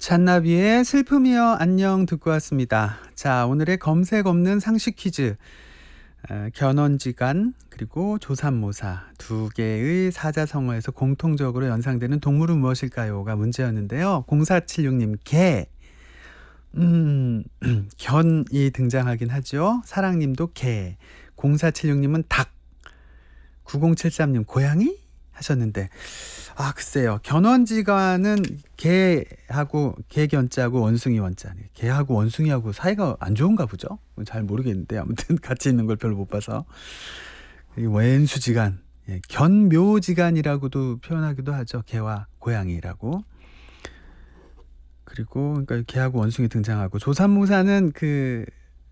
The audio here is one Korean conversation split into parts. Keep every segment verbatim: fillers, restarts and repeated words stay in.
잔나비의 슬픔이여 안녕 듣고 왔습니다. 자, 오늘의 검색 없는 상식 퀴즈. 어, 견원지간 그리고 조삼모사 두 개의 사자성어에서 공통적으로 연상되는 동물은 무엇일까요?가 문제였는데요. 공사칠육 님 개. 음, 견이 등장하긴 하죠. 사랑님도 개. 공사칠육 님은 닭. 구공칠삼 님 고양이? 하셨는데 아 글쎄요. 견원지간은 개하고 개견자하고 원숭이 원자. 개하고 원숭이하고 사이가 안 좋은가 보죠. 잘 모르겠는데 아무튼 같이 있는 걸 별로 못 봐서. 왼수지간, 예, 견묘지간이라고도 표현하기도 하죠. 개와 고양이라고. 그리고 그러니까 개하고 원숭이 등장하고 조삼모사는 그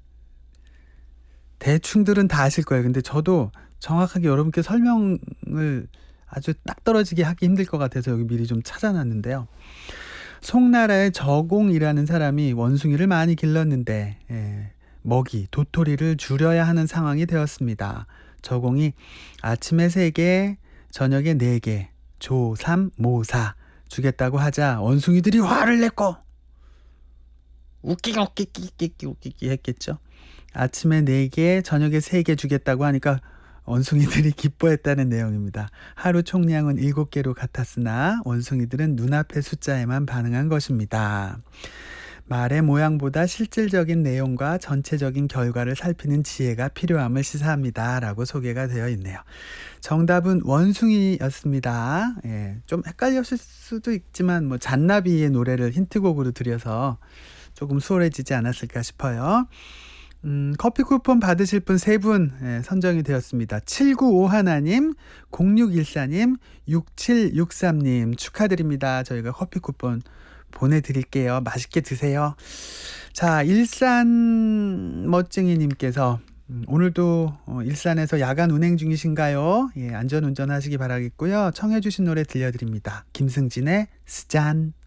대충들은 다 아실 거예요. 근데 저도 정확하게 여러분께 설명을 아주 딱 떨어지게 하기 힘들 것 같아서 여기 미리 좀 찾아놨는데요. 송나라의 저공이라는 사람이 원숭이를 많이 길렀는데 예, 먹이, 도토리를 줄여야 하는 상황이 되었습니다. 저공이 아침에 세 개, 저녁에 네 개, 조, 삼, 모, 사 주겠다고 하자 원숭이들이 화를 냈고 웃기기 웃기기 웃기기 웃기기 했겠죠. 아침에 네 개, 저녁에 세 개 주겠다고 하니까 원숭이들이 기뻐했다는 내용입니다. 하루 총량은 일곱 개로 같았으나 원숭이들은 눈앞의 숫자에만 반응한 것입니다. 말의 모양보다 실질적인 내용과 전체적인 결과를 살피는 지혜가 필요함을 시사합니다. 라고 소개가 되어 있네요. 정답은 원숭이였습니다. 예, 좀 헷갈렸을 수도 있지만 뭐 잔나비의 노래를 힌트곡으로 드려서 조금 수월해지지 않았을까 싶어요. 음, 커피 쿠폰 받으실 분 세 분 예, 선정이 되었습니다. 칠구오일 님, 공육일사 님, 육칠육삼 님 축하드립니다. 저희가 커피 쿠폰 보내드릴게요. 맛있게 드세요. 자, 일산 멋쟁이님께서 음, 오늘도 어, 일산에서 야간 운행 중이신가요? 예, 안전운전 하시기 바라겠고요. 청해 주신 노래 들려드립니다. 김승진의 스잔.